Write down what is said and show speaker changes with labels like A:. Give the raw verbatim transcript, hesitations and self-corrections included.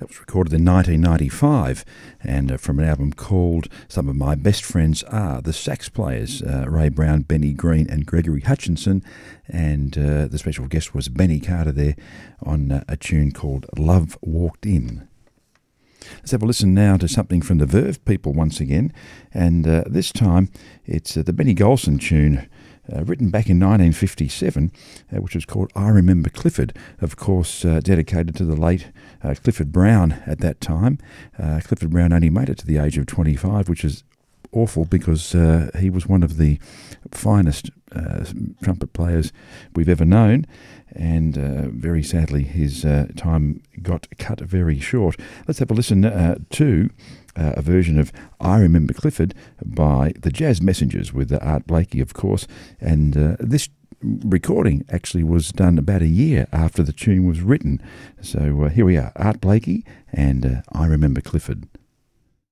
A: That was recorded in nineteen ninety-five, and uh, from an album called Some of My Best Friends Are. The sax players, uh, Ray Brown, Benny Green and Gregory Hutchinson, and uh, the special guest was Benny Carter there on uh, a tune called Love Walked In. Let's have a listen now to something from the Verve people once again, and uh, this time it's uh, the Benny Golson tune, Uh, written back in nineteen fifty-seven, uh, which was called I Remember Clifford, of course uh, dedicated to the late uh, Clifford Brown at that time. Uh, Clifford Brown only made it to the age of twenty-five, which is awful because uh, he was one of the finest uh, trumpet players we've ever known, and uh, very sadly his uh, time got cut very short. Let's have a listen uh, to Uh, a version of I Remember Clifford by the Jazz Messengers with uh, Art Blakey, of course. And uh, this recording actually was done about a year after the tune was written. So uh, here we are, Art Blakey and uh, I Remember Clifford.